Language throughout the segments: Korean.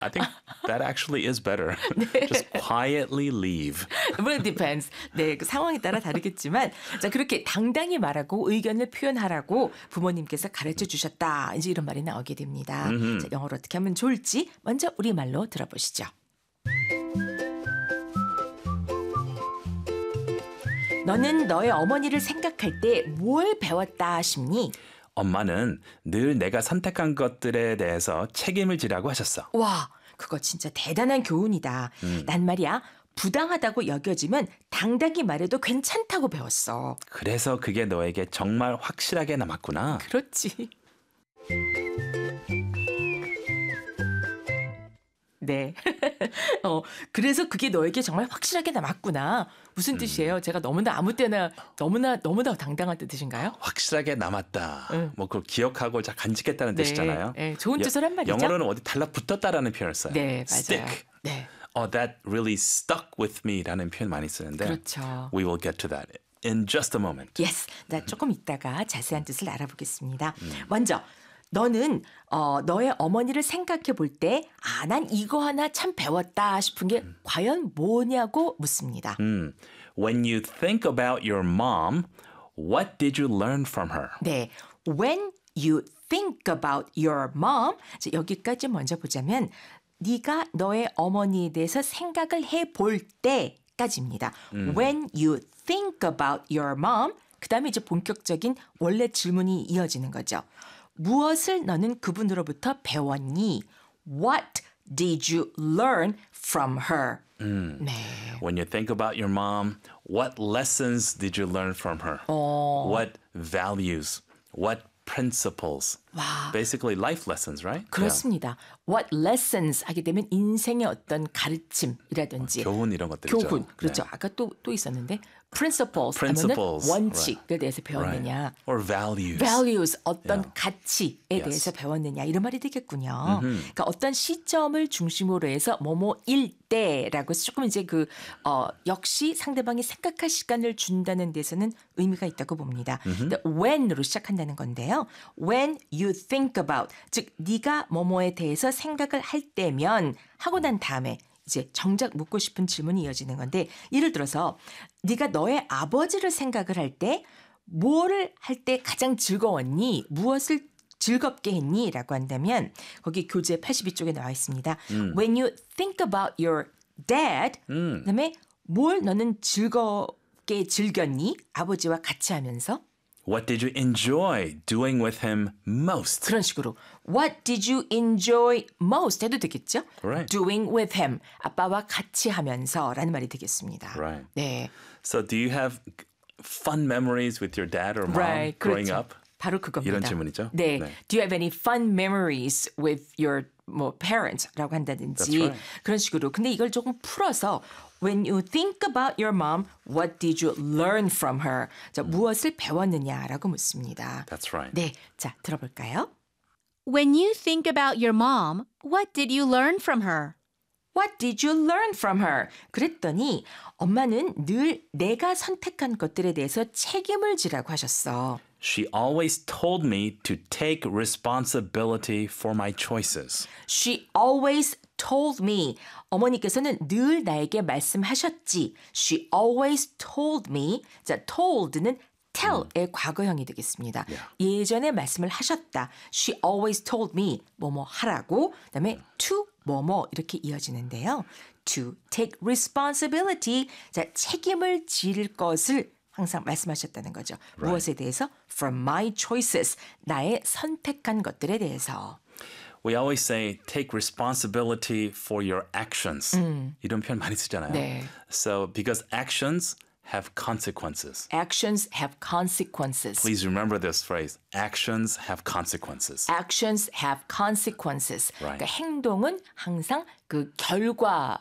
I think that actually is better. Just quietly leave. Well, it depends. 네, 그 상황에 따라 다르겠지만 자 그렇게 당당히 말하고 의견을 표현하라고 부모님께서 가르쳐 주셨다. 이제 이런 말이 나오게 됩니다. 자, 영어로 어떻게 하면 좋을지 먼저 우리말로 들어보시죠. 너는 너의 어머니를 생각할 때 뭘 배웠다 싶니? 엄마는 늘 내가 선택한 것들에 대해서 책임을 지라고 하셨어. 와, 그거 진짜 대단한 교훈이다. 난 말이야, 부당하다고 여겨지면 당당히 말해도 괜찮다고 배웠어. 그래서 그게 너에게 정말 확실하게 남았구나. 그렇지. 네. 그래서 그게 너에게 정말 확실하게 남았구나. 무슨 뜻이에요? 제가 너무나 아무 때나 너무나 당당한 뜻인가요? 확실하게 남았다. 뭐 그걸 기억하고 잘 간직했다는 뜻이잖아요. 네, 좋은 뜻을 한 말이죠. 영어로는 어디 달라붙었다라는 표현을 써요. 네, 맞아요. Stick. 네. That really stuck with me라는 표현 많이 쓰는데 그렇죠. We will get to that in just a moment. Yes. 나 조금 이따가 자세한 뜻을 알아보겠습니다. 먼저 너는 너의 어머니를 생각해 볼 때 난 이거 하나 참 배웠다 싶은 게 과연 뭐냐고 묻습니다. When you think about your mom, what did you learn from her? 네. When you think about your mom, 여기까지 먼저 보자면 네가 너의 어머니에 대해서 생각을 해볼 때까지입니다. When you think about your mom, 그 다음에 이제 본격적인 원래 질문이 이어지는 거죠. 무엇을 너는 그분으로부터 배웠니? What did you learn from her? 네. When you think about your mom, what lessons did you learn from her? What values? What principles? 와. Basically life lessons, right? 그렇습니다. What lessons 하게 되면 인생의 어떤 가르침이라든지 교훈 이런 것들이죠. 교훈. 그렇죠. 네. 아까 또 있었는데 principles Principles, 하면은 원칙에 right. 대해서 배웠느냐. Right. Or values. values 어떤 Yeah. 가치에 Yes. 대해서 배웠느냐 이런 말이 되겠군요. 그러니까 어떤 시점을 중심으로 해서 뭐뭐일 때라고 해서 조금 이제 역시 상대방이 생각할 시간을 준다는 데서는 의미가 있다고 봅니다. when으로 시작한다는 건데요. When you think about 즉 네가 뭐뭐에 대해서 생각을 할 때면 하고 난 다음에 이제 정작 묻고 싶은 질문이 이어지는 건데 예를 들어서 네가 너의 아버지를 생각을 할 때 뭐를 할 때 가장 즐거웠니? 무엇을 즐겁게 했니? 라고 한다면 거기 교재 82쪽에 나와 있습니다. When you think about your dad 그다음에 뭘 너는 즐겁게 즐겼니? 아버지와 같이 하면서 What did you enjoy doing with him most? 그런 식으로 What did you enjoy most 해도 되겠죠? Right. Doing with him. 아빠와 같이 하면서 라는 말이 되겠습니다. Right. 네. So do you have fun memories with your dad or mom Right. growing 그렇죠. up? 바로 그겁니다. 이런 질문이죠? 네. 네. Do you have any fun memories with your parents라고 한다든지 That's right. 그런 식으로. 근데 이걸 조금 풀어서 When you think about your mom, what did you learn from her? 자, 무엇을 배웠느냐라고 묻습니다. That's right. 네. 자, 들어볼까요? When you think about your mom, what did you learn from her? What did you learn from her? 그랬더니 엄마는 늘 내가 선택한 것들에 대해서 책임을 지라고 하셨어. She always told me to take responsibility for my choices. She always told me. 어머니께서는 늘 나에게 말씀하셨지. She always told me. 자, told는 tell의 과거형이 되겠습니다. 예전에 말씀을 하셨다. She always told me 뭐뭐 하라고. 그다음에 to 뭐뭐 이렇게 이어지는데요. To take responsibility. 자, 책임을 질 것을 항상 말씀하셨다는 거죠. 무엇에 대해서? From my choices. 나의 선택한 것들에 대해서. We always say take responsibility for your actions. 이런 표현 많이 쓰잖아요. 네. So because actions have consequences. Actions have consequences. Please remember this phrase. Actions have consequences. Actions have consequences. Right. 그러니까 행동은 항상 그 결과와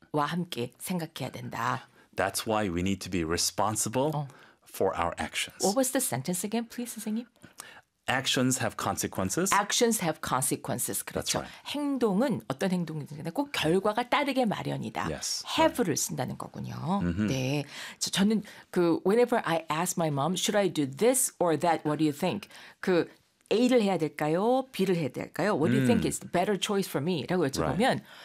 함께 생각해야 된다. That's why we need to be responsible for our actions. What was the sentence again, please, 선생님? Actions have consequences. Actions have consequences. 그렇죠. right. 행동은 어떤 행동이든 꼭 결과가 따르게 마련이다. Yes. have를 쓴다는 거군요. 네. 저는 whenever I ask my mom, should I do this or that? What do you think? A를 해야 될까요? B를 해야 될까요? What do you think is the better choice for me? 라고 여쭤보면